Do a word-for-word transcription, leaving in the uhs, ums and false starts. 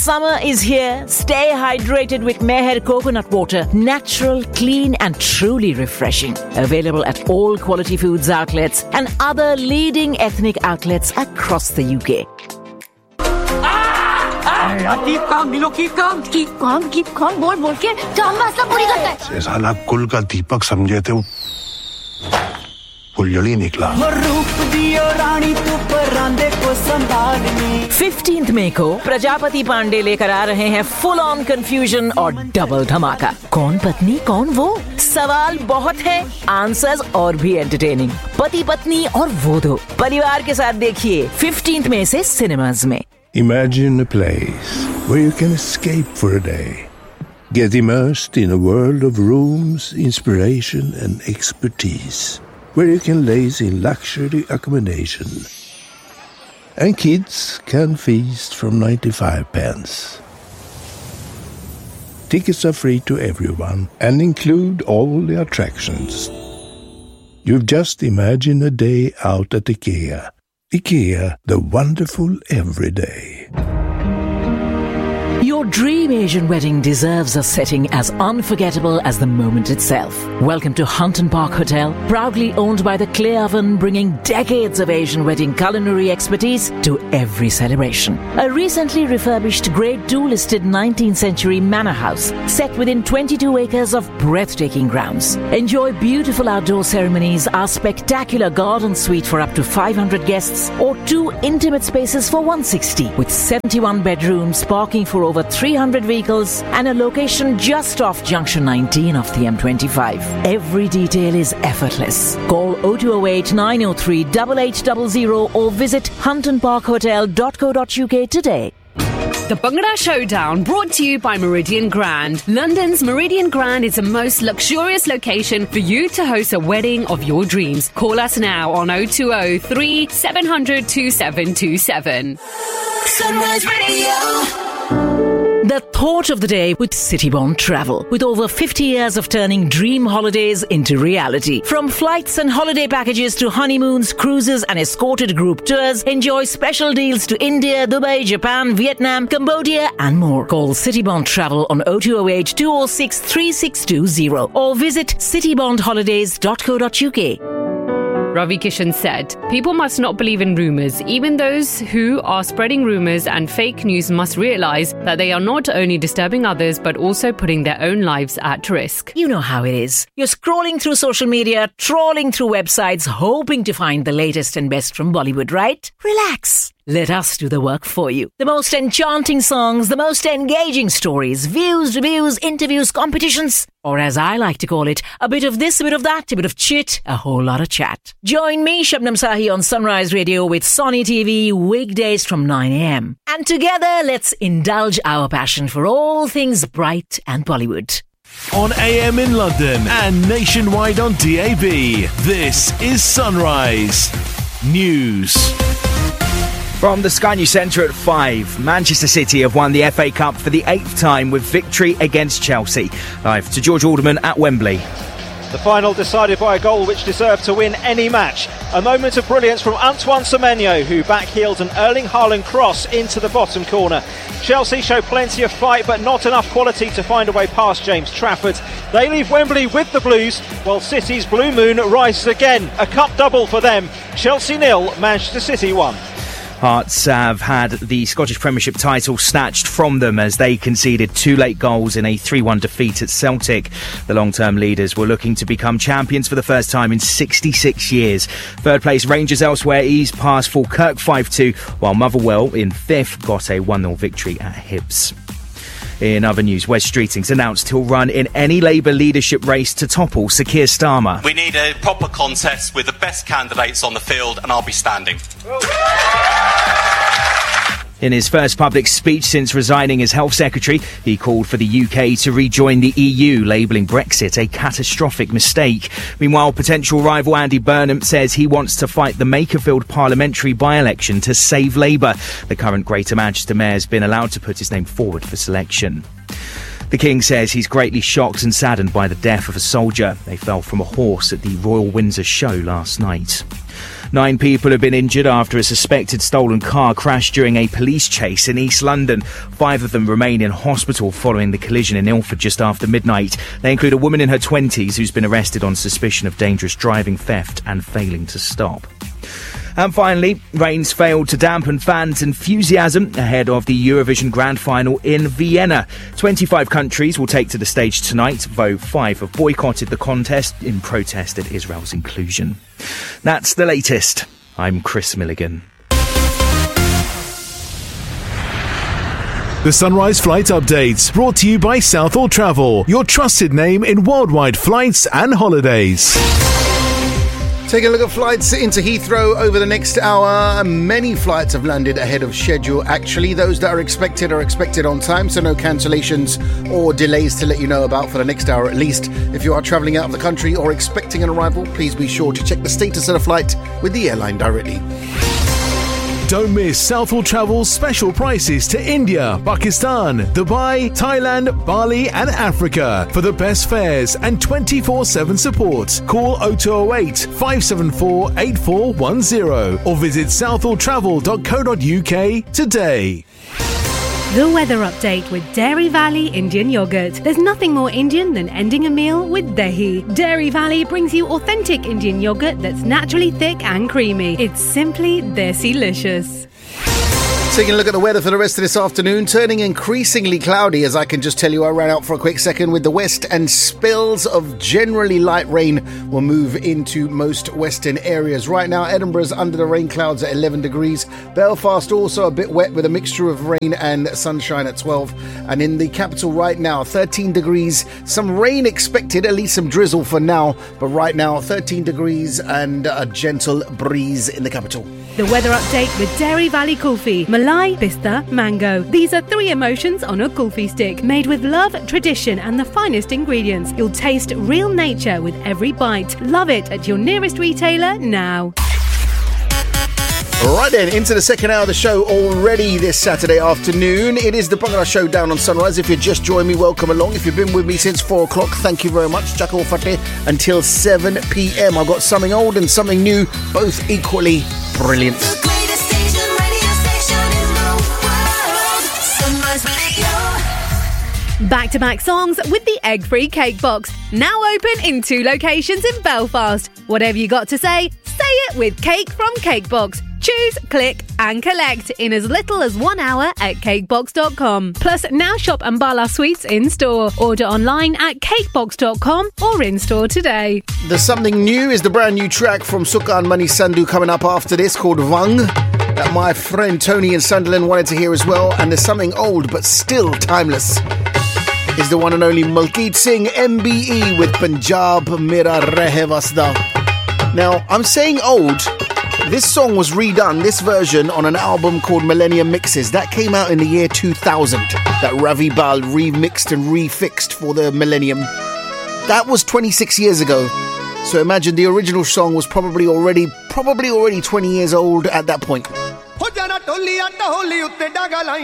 Summer is here. Stay hydrated with Meher coconut water. Natural, clean and truly refreshing. Available at all Quality Foods outlets and other leading ethnic outlets across the U K. Keep calm, Milo, keep calm. Keep calm, keep calm. बोल बोल के काम मसला पूरी करता है. ये साला कुल का दीपक समझे थे वो फुलझड़ी निकला. फिफ्टींथ मई को प्रजापति पांडे लेकर आ रहे हैं फुल ऑन कंफ्यूजन और डबल धमाका. कौन पत्नी कौन वो? सवाल बहुत है, आंसर्स और भी एंटरटेनिंग. पति पत्नी और वो दो. परिवार के साथ देखिए फिफ्टींथ मई से सिनेमाज में. Imagine a place where you can escape for a day. Get immersed in a world of rooms, inspiration and expertise. Where you can laze in luxury accommodation. And kids can feast from ninety-five pence. Tickets are free to everyone and include all the attractions. You've just imagined a day out at IKEA. IKEA, the wonderful everyday. Your dream Asian wedding deserves a setting as unforgettable as the moment itself. Welcome to Hunton Park Hotel, proudly owned by the Clay Oven, bringing decades of Asian wedding culinary expertise to every celebration. A recently refurbished Grade two listed nineteenth century manor house set within twenty-two acres of breathtaking grounds. Enjoy beautiful outdoor ceremonies, our spectacular garden suite for up to five hundred guests, or two intimate spaces for one hundred sixty, with seventy-one bedrooms, parking for over three hundred vehicles and a location just off junction nineteen of the M twenty-five. Every detail is effortless. Call oh two oh eight, nine oh three, eight eight zero zero or visit hunton park hotel dot co dot uk today. The Bhangra Showdown, brought to you by Meridian Grand. London's Meridian Grand is the most luxurious location for you to host a wedding of your dreams. Call us now on oh two oh three, seven hundred, two seven two seven. Sunrise Radio. The thought of the day with Citybond Travel. With over fifty years of turning dream holidays into reality. From flights and holiday packages to honeymoons, cruises and escorted group tours, enjoy special deals to India, Dubai, Japan, Vietnam, Cambodia and more. Call Citybond Travel on oh two oh eight, two oh six, three six two zero or visit citybond holidays dot co dot uk. Ravi Kishan said, people must not believe in rumours. Even those who are spreading rumours and fake news must realise that they are not only disturbing others but also putting their own lives at risk. You know how it is. You're scrolling through social media, trawling through websites, hoping to find the latest and best from Bollywood, right? Relax. Let us do the work for you. The most enchanting songs, the most engaging stories, views, reviews, interviews, competitions, or as I like to call it, a bit of this, a bit of that, a bit of chit, a whole lot of chat. Join me, Shabnam Sahi, on Sunrise Radio with Sony T V weekdays from nine a.m. And together, let's indulge our passion for all things bright and Bollywood. On A M in London and nationwide on D A B, this is Sunrise News. From the Sky News Centre at five, Manchester City have won the F A Cup for the eighth time with victory against Chelsea. Live to George Alderman at Wembley. The final decided by a goal which deserved to win any match. A moment of brilliance from Antoine Semenyo, who backheeled an Erling Haaland cross into the bottom corner. Chelsea show plenty of fight but not enough quality to find a way past James Trafford. They leave Wembley with the Blues, while City's Blue Moon rises again. A cup double for them. Chelsea nil, Manchester City one. Hearts have had the Scottish Premiership title snatched from them as they conceded two late goals in a three one defeat at Celtic. The long-term leaders were looking to become champions for the first time in sixty-six years. Third place Rangers elsewhere eased past Falkirk five two, while Motherwell in fifth got a one nil victory at Hibs. In other news, Wes Streetings announced he'll run in any Labour leadership race to topple Sir Keir Starmer. We need a proper contest with the best candidates on the field, and I'll be standing. In his first public speech since resigning as Health Secretary, he called for the U K to rejoin the E U, labelling Brexit a catastrophic mistake. Meanwhile, potential rival Andy Burnham says he wants to fight the Makerfield parliamentary by-election to save Labour. The current Greater Manchester Mayor has been allowed to put his name forward for selection. The King says he's greatly shocked and saddened by the death of a soldier. They fell from a horse at the Royal Windsor show last night. Nine people have been injured after a suspected stolen car crashed during a police chase in East London. Five of them remain in hospital following the collision in Ilford just after midnight. They include a woman in her twenties who's been arrested on suspicion of dangerous driving, theft and failing to stop. And finally, rains failed to dampen fans' enthusiasm ahead of the Eurovision Grand Final in Vienna. twenty-five countries will take to the stage tonight, though five have boycotted the contest in protest at Israel's inclusion. That's the latest. I'm Chris Milligan. The Sunrise Flight Updates, brought to you by Southall Travel, your trusted name in worldwide flights and holidays. Taking a look at flights into Heathrow over the next hour. Many flights have landed ahead of schedule, actually. Those that are expected are expected on time, so no cancellations or delays to let you know about for the next hour at least. If you are travelling out of the country or expecting an arrival, please be sure to check the status of the flight with the airline directly. Don't miss Southall Travel's special prices to India, Pakistan, Dubai, Thailand, Bali and Africa. For the best fares and twenty-four seven support, call oh two oh eight, five seven four, eight four one oh or visit southall travel dot co dot uk today. The weather update with Dairy Valley Indian Yogurt. There's nothing more Indian than ending a meal with dahi. Dairy Valley brings you authentic Indian yogurt that's naturally thick and creamy. It's simply desi-licious. Taking a look at the weather for the rest of this afternoon, turning increasingly cloudy, as I can just tell you. I ran out for a quick second with the west, and spells of generally light rain will move into most western areas. Right now, Edinburgh's under the rain clouds at eleven degrees. Belfast also a bit wet with a mixture of rain and sunshine at twelve. And in the capital right now, thirteen degrees. Some rain expected, at least some drizzle for now. But right now, thirteen degrees and a gentle breeze in the capital. The weather update with Dairy Valley Kulfi. Malai, Pista, Mango. These are three emotions on a kulfi stick, made with love, tradition and the finest ingredients. You'll taste real nature with every bite. Love it at your nearest retailer now. Right then, into the second hour of the show already this Saturday afternoon. It is the Bhangra Showdown on Sunrise. If you just joined me, welcome along. If you've been with me since four o'clock, thank you very much. Chakal Fateh until seven p.m. I've got something old and something new, both equally brilliant. The greatest station, radio station in the world. Sunrise Radio. Back-to-back songs with the egg-free cake box. Now open in two locations in Belfast. Whatever you got to say, say it with Cake from Cakebox. Choose, click and collect in as little as one hour at cakebox dot com. Plus, now shop Ambala Sweets in-store. Order online at cakebox dot com or in-store today. The something new is the brand new track from Suka and Mani Sandhu coming up after this, called Vang, that my friend Tony in Sunderland wanted to hear as well. And there's something old but still timeless, is the one and only Malkeet Singh M B E with Punjab Mera Rehe Vasda. Now, I'm saying old. This song was redone, this version, on an album called Millennium Mixes. That came out in the year two thousand. That Ravi Bal remixed and refixed for the Millennium. That was twenty-six years ago. So imagine the original song was probably already, probably already twenty years old at that point.